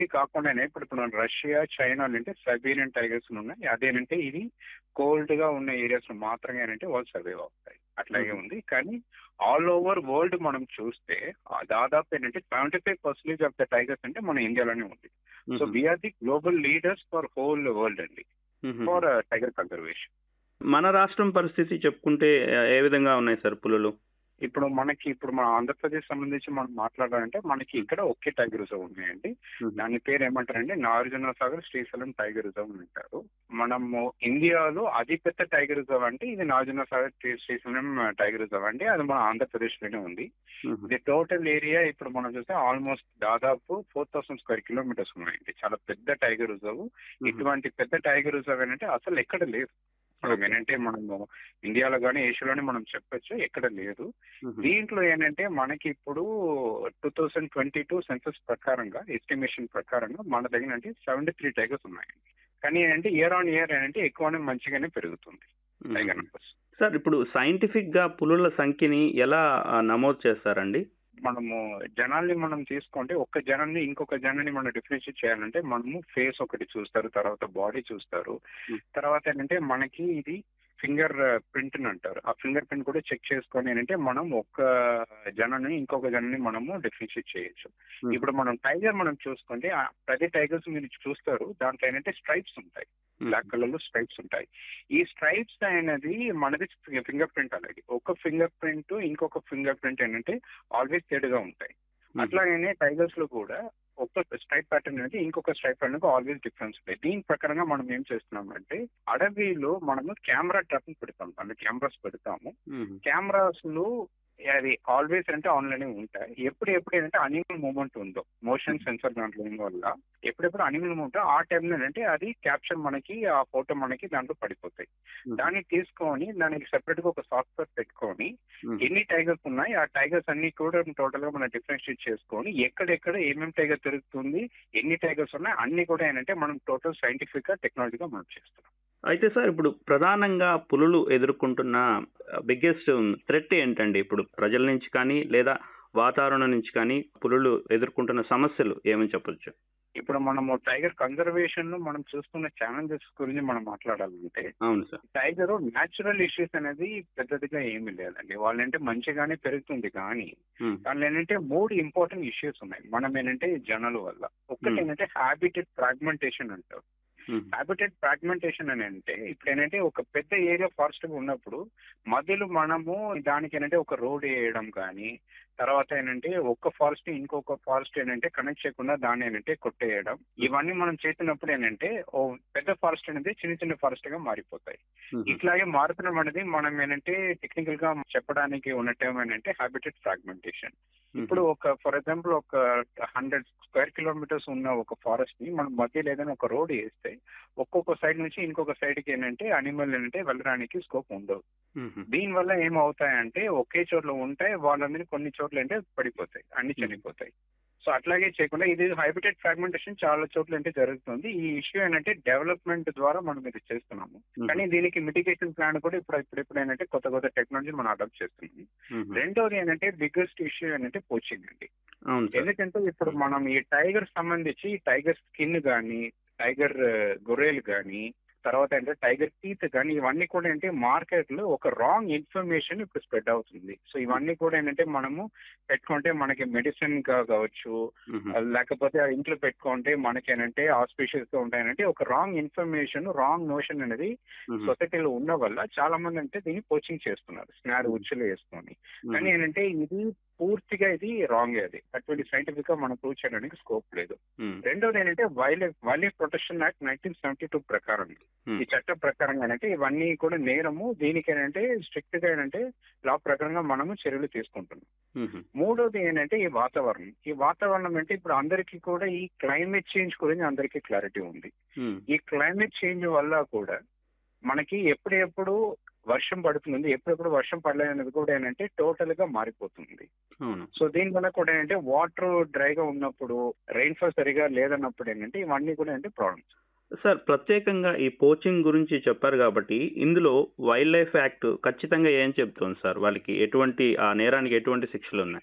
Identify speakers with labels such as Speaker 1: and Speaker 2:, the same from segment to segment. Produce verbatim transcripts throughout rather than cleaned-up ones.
Speaker 1: ఇది కాకుండానే ఇప్పుడు ఇప్పుడు రష్యా, చైనాలో అంటే సైబీరియన్ టైగర్స్ ఉన్నాయి. అదేనంటే ఇది కోల్డ్ గా ఉన్న ఏరియాస్ లో మాత్రమే అంటే వాళ్ళు సర్వైవ్ అవుతాయి. అట్లాగే ఉంది. కానీ ఆల్ ఓవర్ వరల్డ్ మనం చూస్తే ఆ దాదాపు ఏంటంటే seventy five percentage of the tigers అంటే మన ఇండియాలోనే ఉంది. So we are the global leaders for whole world అండి ఫర్ టైగర్ కన్జర్వేషన్.
Speaker 2: మన రాష్ట్రం పరిస్థితి చెప్పుకుంటే ఏ విధంగా ఉన్నాయి సార్ పులులు?
Speaker 1: ఇప్పుడు మనకి ఇప్పుడు మన ఆంధ్రప్రదేశ్ సంబంధించి మనం మాట్లాడాలంటే మనకి ఇక్కడ ఒకే టైగర్ రిజర్వ్ ఉన్నాయండి. దాని పేరు ఏమంటారంటే నాగార్జున సాగర్ శ్రీశైలం టైగర్ రిజర్వ్ అంటారు. మనము ఇండియాలో అతి పెద్ద టైగర్ రిజర్వ్ అంటే ఇది నాగార్జున సాగర్ శ్రీశైలం టైగర్ రిజర్వ్ అండి. అది మన ఆంధ్రప్రదేశ్ లోనే ఉంది. ఇది టోటల్ ఏరియా ఇప్పుడు మనం చూస్తే ఆల్మోస్ట్ దాదాపు ఫోర్ థౌసండ్ స్క్వేర్ కిలోమీటర్స్ ఉన్నాయండి. చాలా పెద్ద టైగర్ రిజర్వ్. ఇటువంటి పెద్ద టైగర్ రిజర్వ్ ఏంటంటే అసలు ఎక్కడ లేదు. మనం ఏంటంటే మనము ఇండియాలో కానీ ఏషియాలోనే మనం చెప్పొచ్చు, ఎక్కడ లేదు. దీంట్లో ఏంటంటే మనకి ఇప్పుడు two thousand twenty two census ప్రకారంగా ఎస్టిమేషన్ ప్రకారంగా మన దగ్గర అంటే సెవెంటీ త్రీ టైగర్స్ ఉన్నాయండి. కానీ ఏంటంటే ఇయర్ ఆన్ ఇయర్ ఏంటంటే ఎక్కువనే మంచిగానే పెరుగుతుంది టైగర్ నెంబర్స్.
Speaker 2: సార్ ఇప్పుడు సైంటిఫిక్ గా పులుల సంఖ్యని ఎలా నమోదు చేస్తారండి?
Speaker 1: మనము జనాల్ని మనం తీసుకుంటే ఒక్క జనాన్ని ఇంకొక జనాన్ని మనం డిఫరెన్షియేట్ చేయాలంటే మనము ఫేస్ ఒకటి చూస్తారు, తర్వాత బాడీ చూస్తారు, తర్వాత ఏంటంటే మనకి ఇది ఫింగర్ ప్రింట్ అని అంటారు. ఆ ఫింగర్ ప్రింట్ కూడా చెక్ చేసుకొని ఏంటంటే మనం ఒక్క జనాన్ని ఇంకొక జనాన్ని మనము డిఫరెన్షియేట్ చేయొచ్చు. ఇప్పుడు మనం టైగర్ మనం చూసుకుంటే ప్రతి టైగర్స్ మీరు చూస్తారు, దాంట్లో ఏంటంటే స్ట్రైప్స్ ఉంటాయి, బ్లాక్ కలర్ లో స్ట్రైప్స్ ఉంటాయి. ఈ స్ట్రైప్స్ అనేది మనది ఫింగర్ ప్రింట్ అనేది ఒక ఫింగర్ ప్రింట్ ఇంకొక ఫింగర్ ప్రింట్ ఏంటంటే ఆల్వేస్ తేడాగా ఉంటాయి. అట్లాగనే టైగర్స్ లో కూడా ఒక స్ట్రైప్ ప్యాటర్న్ అనేది ఇంకొక స్ట్రైప్ ప్యాటర్న్ ఆల్వేస్ డిఫరెన్స్ ఉంటాయి. దీని ప్రకారంగా మనం ఏం చేస్తున్నామంటే అడవిలో మనము కెమెరా ట్రాపింగ్ పెడతాము, అంటే కెమెరాస్ పెడతాము. కెమెరాస్ లో అది ఆల్వేస్ అంటే ఆన్లైన్ ఉంటాయి. ఎప్పుడు ఎప్పుడు ఏంటంటే అనిమల్ మూవ్మెంట్ ఉందో మోషన్ సెన్సర్ దాంట్లో ఉన్న వల్ల ఎప్పుడెప్పుడు అనిమల్ మూవ్మెంట్ ఆ టైంలో అంటే అది క్యాప్చర్ మనకి ఆ ఫోటో మనకి దాంట్లో పడిపోతాయి. దాన్ని తీసుకొని దానికి సెపరేట్ గా ఒక సాఫ్ట్వేర్ పెట్టుకొని ఎన్ని టైగర్స్ ఉన్నాయి ఆ టైగర్స్ అన్ని కూడా టోటల్ గా మనం డిఫరెన్షియేట్ చేసుకొని ఎక్కడెక్కడ ఏమేమి టైగర్ తిరుగుతుంది, ఎన్ని టైగర్స్ ఉన్నాయి అన్ని కూడా ఏంటంటే మనం టోటల్ సైంటిఫిక్ గా టెక్నాలజీగా మనం చేస్తున్నాం.
Speaker 2: అయితే సార్ ఇప్పుడు ప్రధానంగా పులులు ఎదుర్కొంటున్న బిగ్గెస్ట్ థ్రెట్ ఏంటండి? ఇప్పుడు ప్రజల నుంచి కానీ లేదా వాతావరణం నుంచి కానీ పులులు ఎదుర్కొంటున్న సమస్యలు ఏమని చెప్పొచ్చు?
Speaker 1: ఇప్పుడు మనము టైగర్ కన్జర్వేషన్ లో మనం చూస్తున్న ఛాలెంజెస్ గురించి మనం మాట్లాడాలంటే
Speaker 2: అవును సార్,
Speaker 1: టైగర్ న్యాచురల్ ఇష్యూస్ అనేది పెద్దదిగా ఏమీ లేదండి. వాళ్ళంటే మంచిగానే పెరుగుతుంది, కానీ దానిలో ఏంటంటే మూడు ఇంపార్టెంట్ ఇష్యూస్ ఉన్నాయి మనం ఏంటంటే జనాల వల్ల. ఒకటి ఏంటంటే హ్యాబిటెట్ ఫ్రాగ్మెంటేషన్ అంటారు. హ్యాబిటెట్ ఫ్రాగ్మెంటేషన్ అని అంటే ఇప్పుడు ఏంటంటే ఒక పెద్ద ఏరియా ఫారెస్ట్ ఉన్నప్పుడు మధ్యలో మనము దానికి ఏంటంటే ఒక రోడ్ వేయడం కానీ, తర్వాత ఏంటంటే ఒక్క ఫారెస్ట్ ఇంకొక ఫారెస్ట్ ఏంటంటే కనెక్ట్ చేయకుండా దాన్ని ఏంటంటే కొట్టేయడం, ఇవన్నీ మనం చేసినప్పుడు ఏంటంటే ఓ పెద్ద ఫారెస్ట్ అనేది చిన్న చిన్న ఫారెస్ట్ గా మారిపోతాయి. ఇట్లాగే మారుతున్నాం అనేది మనం ఏంటంటే టెక్నికల్ గా చెప్పడానికి ఉన్న టైం ఏంటంటే హ్యాబిటెట్ ఫ్రాగ్మెంటేషన్. ఇప్పుడు ఒక ఫర్ ఎగ్జాంపుల్ ఒక హండ్రెడ్ స్క్వేర్ కిలోమీటర్స్ ఉన్న ఒక ఫారెస్ట్ ని మనం మధ్యలో ఏదైనా ఒక రోడ్ వేస్తే ఒక్కొక్క సైడ్ నుంచి ఇంకొక సైడ్ కి ఏంటంటే అనిమల్ ఏంటంటే వెళ్ళడానికి స్కోప్ ఉండదు. దీని వల్ల ఏమవుతాయంటే ఒకే చోట్ల ఉంటాయి, వాళ్ళందరినీ కొన్ని చోట్ల అంటే పడిపోతాయి, అన్ని చనిపోతాయి. సో అట్లాగే చేయకుండా ఇది హ్యాబిటెట్ ఫ్రాగ్మెంటేషన్ చాలా చోట్ల అంటే జరుగుతుంది. ఈ ఇష్యూ ఏంటంటే డెవలప్మెంట్ ద్వారా మనం ఇది చేస్తున్నాము, కానీ దీనికి మిటిగేషన్ ప్లాన్ కూడా ఇప్పుడు ఇప్పుడు ఇప్పుడు ఏంటంటే కొత్త కొత్త టెక్నాలజీ మనం అడాప్ట్ చేస్తున్నాము. రెండోది ఏంటంటే బిగ్గెస్ట్ ఇష్యూ ఏంటంటే పోచింగ్ అండి. ఎందుకంటే ఇప్పుడు మనం ఈ టైగర్ సంబంధించి టైగర్ స్కిన్ కానీ, టైగర్ గొర్రెలు కానీ, తర్వాత అంటే టైగర్ టీత్ కానీ ఇవన్నీ కూడా ఏంటంటే మార్కెట్ లో ఒక రాంగ్ ఇన్ఫర్మేషన్ ఇప్పుడు స్ప్రెడ్ అవుతుంది. సో ఇవన్నీ కూడా ఏంటంటే మనము పెట్టుకుంటే మనకి మెడిసిన్ గా కావచ్చు, లేకపోతే ఇంట్లో పెట్టుకుంటే మనకి ఏంటంటే ఆస్పిషియస్ గా ఉంటాయనంటే ఒక రాంగ్ ఇన్ఫర్మేషన్, రాంగ్ నోషన్ అనేది సొసైటీలో ఉన్న వల్ల చాలా మంది అంటే దీన్ని పోచింగ్ చేస్తున్నారు స్నార్ ఉచ్చులు వేసుకొని. కానీ ఏంటంటే ఇది పూర్తిగా ఇది రాంగ్, అది అటువంటి సైంటిఫిక్ గా మనం ప్రూవ్ చేయడానికి స్కోప్ లేదు. రెండోది ఏంటంటే wild life wild life protection act nineteen seventy two ప్రకారం ఈ చట్టం ప్రకారంగా ఏంటంటే ఇవన్నీ కూడా నేరము. దీనికి ఏంటంటే స్ట్రిక్ట్ గా ఏంటంటే లా ప్రకారంగా మనము చర్యలు తీసుకుంటున్నాం. మూడోది ఏంటంటే ఈ వాతావరణం. ఈ వాతావరణం అంటే ఇప్పుడు అందరికీ కూడా ఈ క్లైమేట్ చేంజ్ గురించి అందరికీ క్లారిటీ ఉంది. ఈ క్లైమేట్ చేంజ్ వల్ల కూడా మనకి ఎప్పుడెప్పుడు వర్షం పడుతుంది, ఎప్పుడెప్పుడు వర్షం పడలేదనేది కూడా ఏంటంటే టోటల్ గా మారిపోతుంది. సో దీని వల్ల కూడా ఏంటంటే వాటర్ డ్రైగా ఉన్నప్పుడు, రెయిన్ఫాల్ సరిగా లేదన్నప్పుడు ఏంటంటే ఇవన్నీ కూడా ఏంటంటే ప్రాబ్లమ్స్.
Speaker 2: సార్ ప్రత్యేకంగా ఈ పోచింగ్ గురించి చెప్పారు కాబట్టి ఇందులో వైల్డ్ లైఫ్ యాక్ట్ ఖచ్చితంగా ఏం చెప్తుంది సార్? వాళ్ళకి ఎటువంటి ఆ నేరానికి ఎటువంటి శిక్షలు ఉన్నాయి?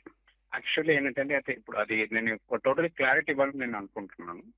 Speaker 1: యాక్చువల్లీ ఏంటంటే అయితే ఇప్పుడు అది నేను టోటల్ క్లారిటీ ఇవ్వాలని నేను అనుకుంటున్నాను.